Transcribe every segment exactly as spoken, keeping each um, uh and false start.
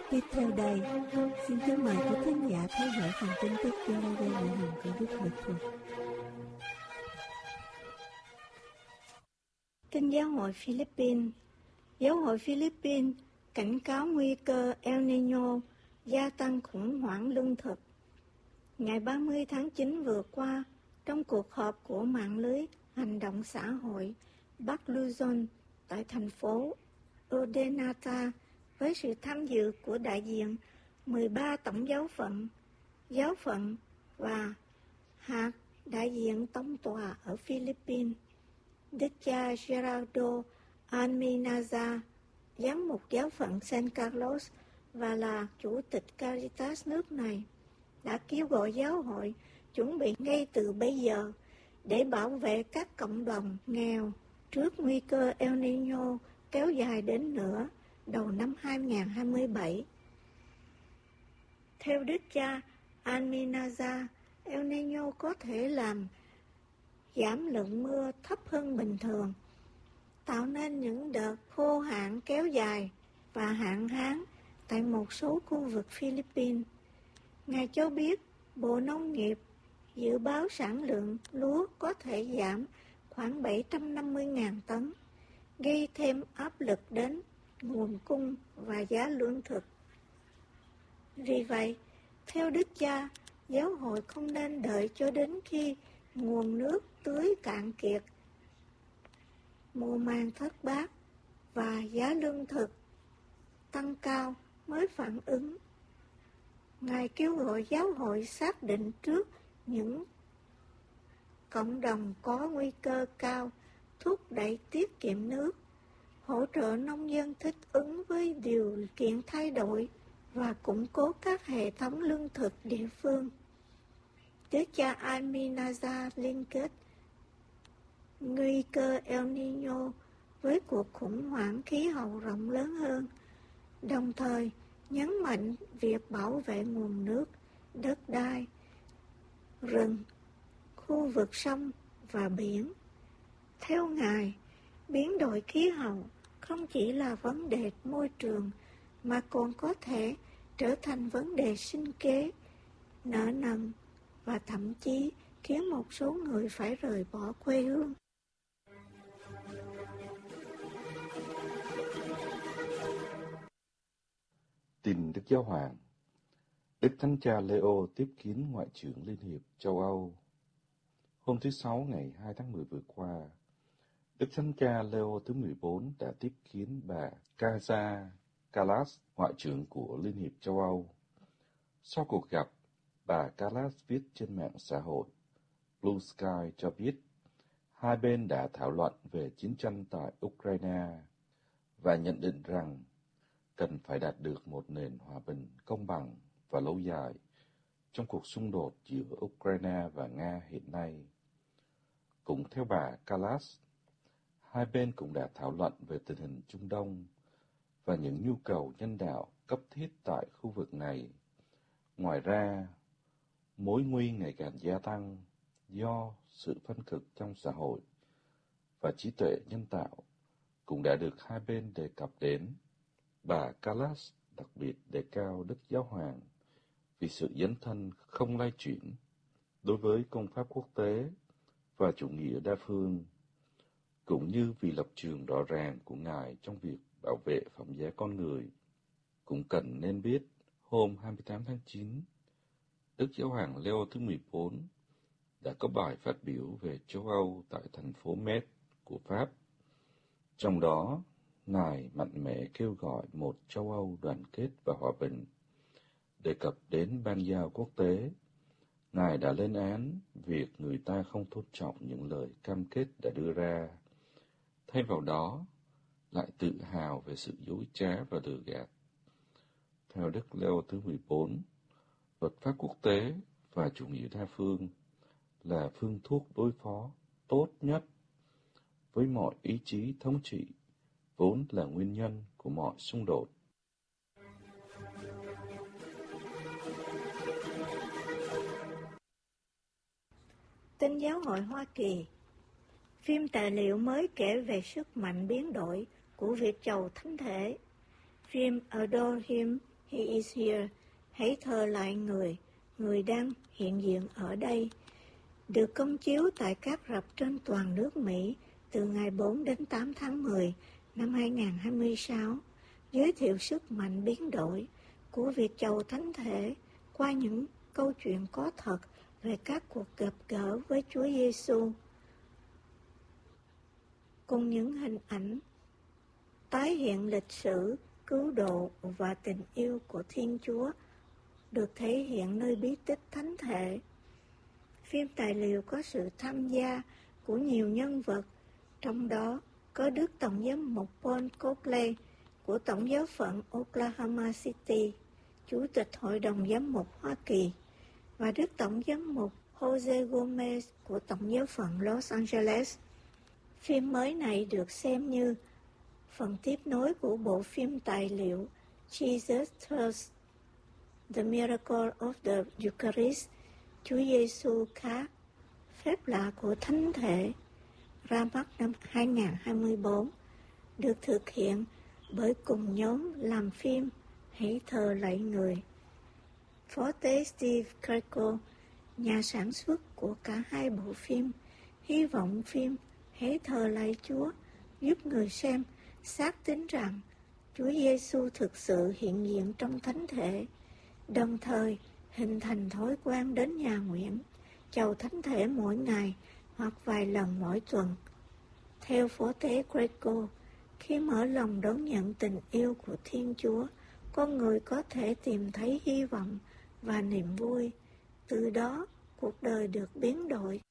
Tiếp theo đây, xin kính mời quý khán giả theo dõi phần tin tức do Radio Nguyễn Hằng của Đức Lệ Thuộc. Tin Giáo hội Philippines. Giáo hội Philippines cảnh cáo nguy cơ El Niño gia tăng khủng hoảng lương thực. Ngày ba mươi tháng chín vừa qua, trong cuộc họp của mạng lưới hành động xã hội Bắc Luzon tại thành phố Urdaneta, với sự tham dự của đại diện mười ba tổng giáo phận, giáo phận và hạt đại diện tông tòa ở Philippines, Đức cha Gerardo Alminaza, giám mục giáo phận San Carlos và là chủ tịch Caritas nước này, đã kêu gọi giáo hội chuẩn bị ngay từ bây giờ để bảo vệ các cộng đồng nghèo trước nguy cơ El Niño kéo dài đến nửa đầu năm hai không hai bảy. Theo Đức cha Alminaza, El Niño có thể làm giảm lượng mưa thấp hơn bình thường, tạo nên những đợt khô hạn kéo dài và hạn hán tại một số khu vực Philippines. Ngài cho biết Bộ Nông nghiệp dự báo sản lượng lúa có thể giảm khoảng bảy trăm năm mươi nghìn tấn, gây thêm áp lực đến nguồn cung và giá lương thực. Vì vậy, theo Đức cha, giáo hội không nên đợi cho đến khi nguồn nước tưới cạn kiệt, mùa màng thất bát và giá lương thực tăng cao mới phản ứng. Ngài kêu gọi giáo hội xác định trước những cộng đồng có nguy cơ cao, thúc đẩy tiết kiệm nước, hỗ trợ nông dân thích ứng với điều kiện thay đổi và củng cố các hệ thống lương thực địa phương. Đức cha Alminaza liên kết nguy cơ El Niño với cuộc khủng hoảng khí hậu rộng lớn hơn, đồng thời nhấn mạnh việc bảo vệ nguồn nước, đất đai, rừng, khu vực sông và biển. Theo Ngài, biến đổi khí hậu không chỉ là vấn đề môi trường mà còn có thể trở thành vấn đề sinh kế, nợ nần và thậm chí khiến một số người phải rời bỏ quê hương. Tin Đức Giáo Hoàng. Đức Thánh Cha Leo tiếp kiến Ngoại trưởng Liên hiệp châu Âu. Hôm thứ Sáu ngày hai tháng mười vừa qua, Đức Thánh Cha Leo thứ mười bốn đã tiếp kiến bà Kaja Kallas, Ngoại trưởng của Liên hiệp châu Âu. Sau cuộc gặp, bà Kallas viết trên mạng xã hội Blue Sky cho biết hai bên đã thảo luận về chiến tranh tại Ukraine và nhận định rằng cần phải đạt được một nền hòa bình công bằng và lâu dài trong cuộc xung đột giữa Ukraine và Nga hiện nay. Cũng theo bà Kallas, hai bên cũng đã thảo luận về tình hình Trung Đông và những nhu cầu nhân đạo cấp thiết tại khu vực này. Ngoài ra, mối nguy ngày càng gia tăng do sự phân cực trong xã hội và trí tuệ nhân tạo cũng đã được hai bên đề cập đến. Bà Kallas đặc biệt đề cao Đức Giáo Hoàng vì sự dấn thân không lay chuyển đối với công pháp quốc tế và chủ nghĩa đa phương, cũng như vì lập trường rõ ràng của Ngài trong việc bảo vệ phẩm giá con người. Cũng cần nên biết, hôm hai mươi tám tháng chín, Đức Giáo hoàng Leo thứ mười bốn đã có bài phát biểu về châu Âu tại thành phố Metz của Pháp. Trong đó, Ngài mạnh mẽ kêu gọi một châu Âu đoàn kết và hòa bình. Đề cập đến ban giao quốc tế, Ngài đã lên án việc người ta không tôn trọng những lời cam kết đã đưa ra, thay vào đó lại tự hào về sự dối trá và lừa gạt. Theo Đức Leo thứ mười bốn, luật pháp quốc tế và chủ nghĩa đa phương là phương thuốc đối phó tốt nhất với mọi ý chí thống trị, vốn là nguyên nhân của mọi xung đột. Tin Giáo hội Hoa Kỳ. Phim tài liệu mới kể về sức mạnh biến đổi của việc chầu thánh thể. Phim Adore Him He is here, hãy thờ lại người, người đang hiện diện ở đây, được công chiếu tại các rạp trên toàn nước Mỹ từ ngày bốn đến tám tháng mười năm hai nghìn không trăm hai mươi sáu, giới thiệu sức mạnh biến đổi của việc chầu thánh thể qua những câu chuyện có thật về các cuộc gặp gỡ với Chúa Giêsu, cùng những hình ảnh tái hiện lịch sử cứu độ và tình yêu của Thiên Chúa được thể hiện nơi bí tích thánh thể. Phim tài liệu có sự tham gia của nhiều nhân vật, trong đó có Đức Tổng giám mục Paul Copley của Tổng giáo phận Oklahoma City, Chủ tịch Hội đồng Giám mục Hoa Kỳ, và Đức Tổng giám mục Jose Gomez của Tổng giáo phận Los Angeles. Phim mới này được xem như phần tiếp nối của bộ phim tài liệu Jesus Trust, The Miracle of the Eucharist, Chúa Giêsu khác, phép lạ của Thánh Thể, ra mắt năm hai nghìn không trăm hai mươi bốn, được thực hiện bởi cùng nhóm làm phim Hãy thờ lạy người. Phó tế Steve Greco, nhà sản xuất của cả hai bộ phim, hy vọng phim Hãy thờ lạy Chúa giúp người xem xác tín rằng Chúa Giêsu thực sự hiện diện trong thánh thể, đồng thời hình thành thói quen đến nhà nguyện, chầu thánh thể mỗi ngày hoặc vài lần mỗi tuần. Theo phó tế Greco, khi mở lòng đón nhận tình yêu của Thiên Chúa, con người có thể tìm thấy hy vọng và niềm vui. Từ đó, cuộc đời được biến đổi.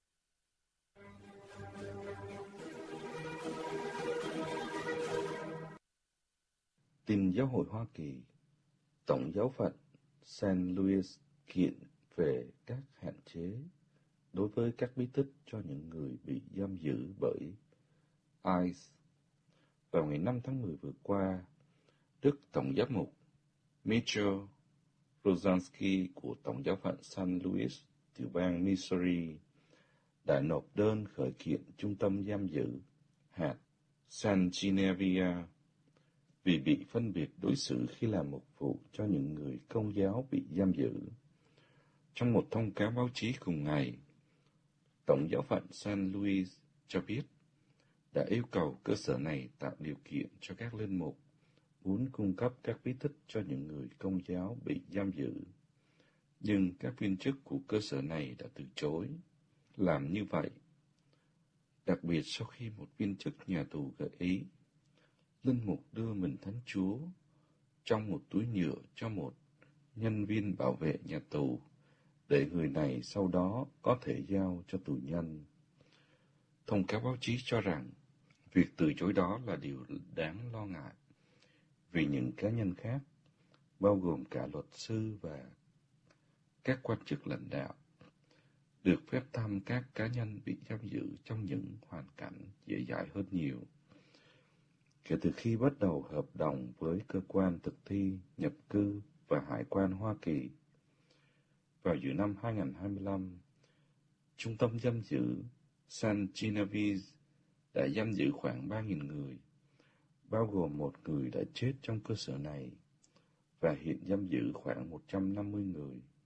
Tin Giáo hội Hoa Kỳ, Tổng giáo phận Saint Louis kiện về các hạn chế đối với các bí tích cho những người bị giam giữ bởi i xê. Vào ngày năm tháng mười vừa qua, Đức Tổng giám mục Mitchell Rozansky của Tổng giáo phận Saint Louis, tiểu bang Missouri, đã nộp đơn khởi kiện trung tâm giam giữ hạt San Genevieve vì bị phân biệt đối xử khi làm mục vụ cho những người Công giáo bị giam giữ. Trong một thông cáo báo chí cùng ngày, Tổng giáo phận Saint Louis cho biết đã yêu cầu cơ sở này tạo điều kiện cho các linh mục muốn cung cấp các bí tích cho những người Công giáo bị giam giữ. Nhưng các viên chức của cơ sở này đã từ chối làm như vậy, đặc biệt sau khi một viên chức nhà tù gợi ý linh mục đưa mình Thánh Chúa trong một túi nhựa cho một nhân viên bảo vệ nhà tù, để người này sau đó có thể giao cho tù nhân. Thông cáo báo chí cho rằng việc từ chối đó là điều đáng lo ngại, vì những cá nhân khác, bao gồm cả luật sư và các quan chức lãnh đạo, được phép thăm các cá nhân bị giam giữ trong những hoàn cảnh dễ dãi hơn nhiều. Kể từ khi bắt đầu hợp đồng với cơ quan thực thi nhập cư và hải quan Hoa Kỳ, vào giữa năm hai nghìn không trăm hai mươi lăm, Trung tâm giam giữ San Genevieve đã giam giữ khoảng ba nghìn người, bao gồm một người đã chết trong cơ sở này, và hiện giam giữ khoảng một trăm năm mươi người.